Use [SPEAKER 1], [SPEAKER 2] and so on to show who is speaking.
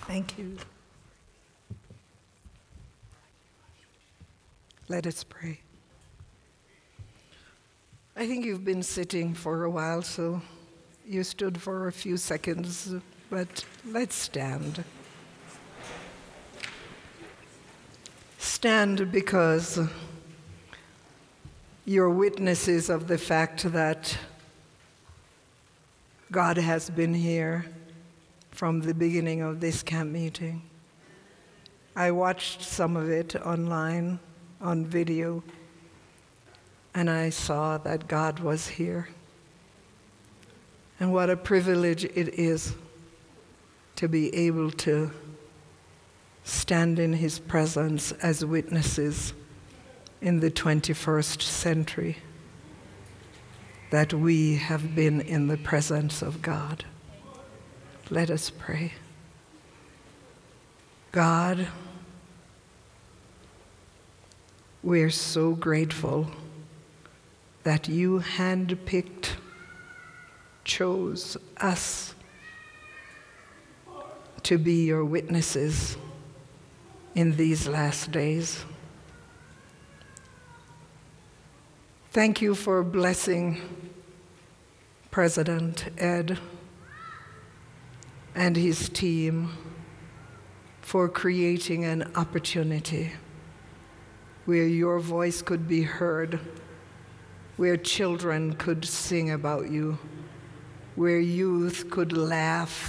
[SPEAKER 1] Thank you. Let us pray. I think you've been sitting for a while, so you stood for a few seconds, but let's stand. Stand because you're witnesses of the fact that God has been here from the beginning of this camp meeting. I watched some of it online, on video, and I saw that God was here. And what a privilege it is to be able to stand in His presence as witnesses in the 21st century, that we have been in the presence of God. Let us pray. God, we're so grateful that you handpicked, chose us to be your witnesses in these last days. Thank you for blessing President Ed and his team for creating an opportunity where your voice could be heard, where children could sing about you, where youth could laugh